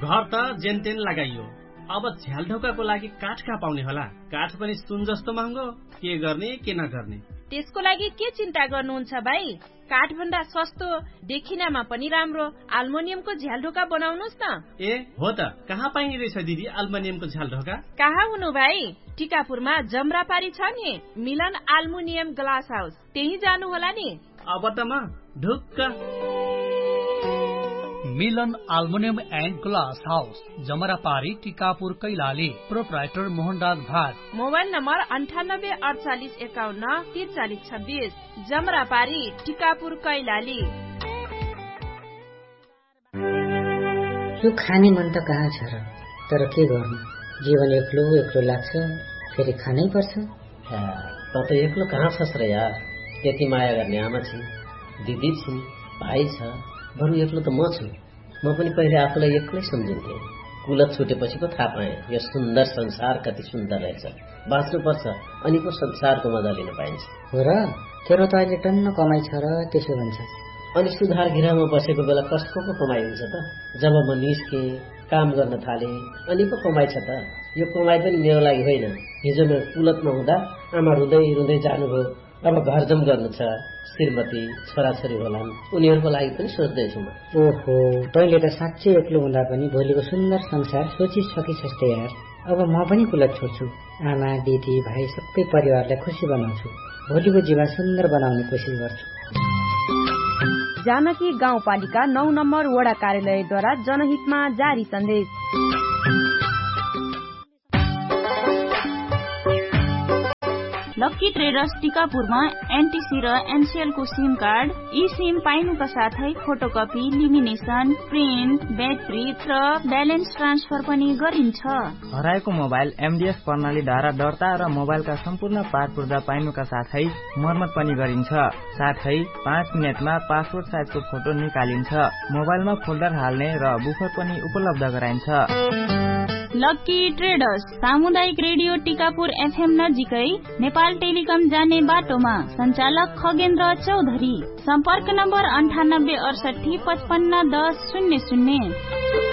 घर त जेनतेन लगाइयो, अब झ्यालढोकाको लागि काठ कहाँ पाउने होला? काठ पनि सुन जस्तो महँगो, के गर्ने के नगर्ने? त्यसको लागि के चिन्ता गर्नुहुन्छ भाइ? काठ भन्दा सस्तो, देखिनमा पनि राम्रो अल्मुनियमको झ्यालढोका बनाउनुस् न। ए हो त, कहाँ पाइने रहेछ दिदी अल्मुनियमको झ्यालढोका? कहाँ हुनु भाइ, टिकापुरमा जमरापारी छ नि मिलन अल्मुनियम ग्लास हाउस, त्यही जानु होला नि। अब त म ढुक्क। मिलन aluminium and glass house, जमरापारी, Tikapur, Kailali. Proprietor Mohanraj Bhat. Mobile number 9851534326, जमरापारी, Tikapur, Kailali. यो खाने मन त कहाँ छ र, तर के गर्नु, जीवन एक्लो एक्लो लाग्छ, फेरि खानै पर्छ। त एक्लो कहाँ छस् र यार, त्यति माया गर्ने आमा छिन्, दिदी छिन्, भाइ छ, बरु एक्लो त म छु। म पनि पहिले आफूलाई एक्लै सम्झिन्थे, कुलत छुटेपछि पो थाहा पाएँ यो सुन्दर संसार कति सुन्दर रहेछ। बाँच्नुपर्छ अनि पो संसारको मजा लिन पाइन्छ। हो र, तेरो त अहिले टन्न कमाइ छ र त्यसो भन्छ। अनि सुधार घिरामा बसेको बेला कस्तो पो कमाइ हुन्छ त? जब म निस्केँ, काम गर्न थालेँ, अनि पो कमाइ छ त। यो कमाइ पनि मेरो लागि होइन। हिजो म कुलतमा हुँदा आमा रुँदै रुँदै जानुभयो, अब घरजम गर्नु छ, श्रीमती छोराछोरी होलान्, उनीहरूको लागि पनि सोच्दैछु म। ओहो, तैँले त साँच्चै एक्लो हुँदा पनि भोलिको सुन्दर संसार सोचिसकिछस् त यार। अब म पनि कुलत छोड्छु, आमा दिदी भाइ सबै परिवारलाई खुसी बनाउँछु, भोलिको जीवन सुन्दर बनाउने कोसिस गर्छु। जानकी गाउँपालिका 9 नम्बर वडा कार्यालयद्वारा जनहितमा जारी सन्देश। लक्की ट्रेडर्स टिकापुरमा एनटीसी र एनसीएल को सिम कार्ड, ई सिम पाइनुका साथै फोटोकपी, लिमिनेसन, प्रिन्ट, ब्याट्री र ब्यालेन्स ट्रान्सफर पनि गरिन्छ। हराएको मोबाइल एमडीएस प्रणालीद्वारा दर्ता र मोबाइलका सम्पूर्ण पार पूर्जा पाइनुका साथै मर्मत पनि गरिन्छ। साथै 5 मिनेटमा पासपोर्ट साइजको फोटो निकालिन्छ। मोबाइलमा फोल्डर हाल्ने र बुफर पनि उपलब्ध गराइन्छ। लक्की ट्रेडर्स, सामुदायिक रेडियो टिकापुर एफएम नजिकै, नेपाल टेलिकम जाने बाटोमा। सञ्चालक खगेन्द्र चौधरी। सम्पर्क नम्बर 9868551000।